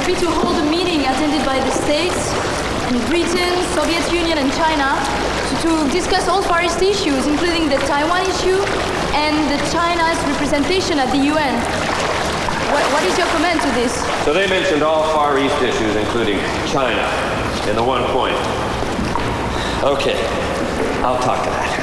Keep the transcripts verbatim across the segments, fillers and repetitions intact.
happy to hold a meeting attended by the States and Britain, Soviet Union and China to, to discuss all Far East issues, including the Taiwan issue and the China's representation at the U N. What, what is your comment to this? So they mentioned all Far East issues, including China, in the one point. Okay, I'll talk to that.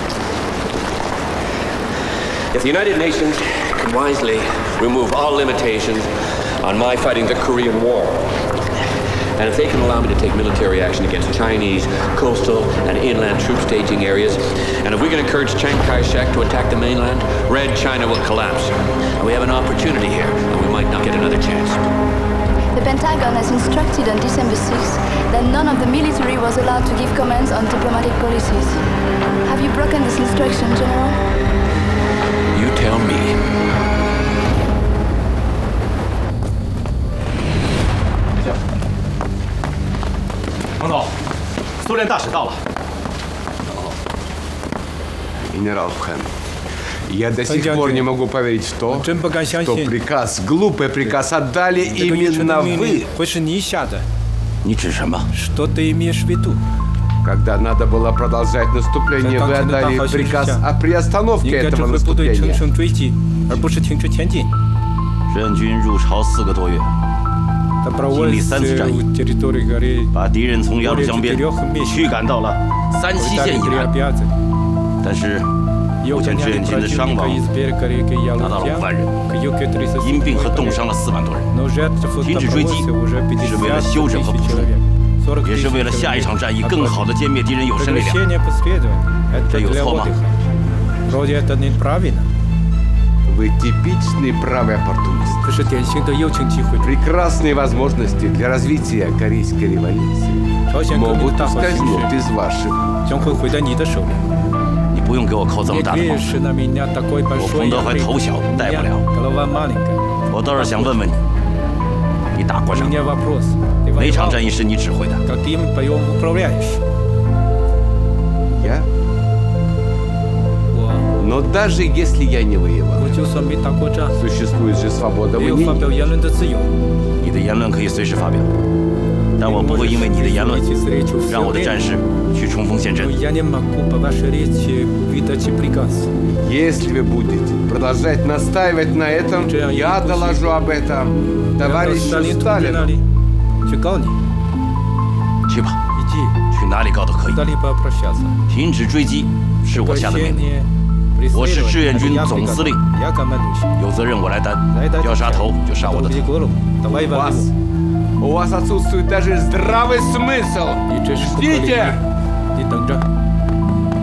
If the United Nations could wisely remove all limitations on my fighting the Korean War, and if they can allow me to take military action against Chinese coastal and inland troop staging areas, and if we can encourage Chiang Kai-shek to attack the mainland, Red China will collapse. And we have an opportunity here, and we might not get another chance. The Pentagon has instructed on December sixth that none of the military was allowed to give comments on diplomatic policies. Have you broken this instruction, General? You tell me. 王总，苏联大使到了。 Генерал Хэн, я до сих пор не могу поверить в то, что приказ, глупый приказ отдали именно вы. 会是你下的？ 你指什么？ Что ты имеешь в виду? Когда надо было продолжать наступление, вы отдали приказ о приостановке этого наступления. 而不是停止前进。 任军入朝四个多月，经历三次战役，把敌人从鸭绿江边驱赶到了三七线以南。但是，目前志愿军的伤亡达到了五万人，因病和冻伤了四万多人。停止追击是为了休整和补充，也是为了下一场战役更好地歼灭敌人有生力量。这有错吗？ Вы типичный правый оппортунист. Прекрасные возможности для развития Корейской революции могут ускользнуть из ваших. 你不用给我扣这么大的帽子，我彭德怀头小，带不了。我倒是想问问你，你打过仗？哪场战役是你指挥的？ Я? Но даже если я не воевал, существует же свобода мнений. 你的言论可以随时发表，但我不会因为你的言论让我的战士去冲锋陷阵。 Если вы будете продолжать настаивать на этом, я доложу об этом товарищу Сталину. 去吧，去哪里告都可以。停止追击是我下的命令。 我是志愿军总司令，有责任我来担，要杀头就杀我的头。 У вас, у вас отсутствует даже здравый смысл. Ждите!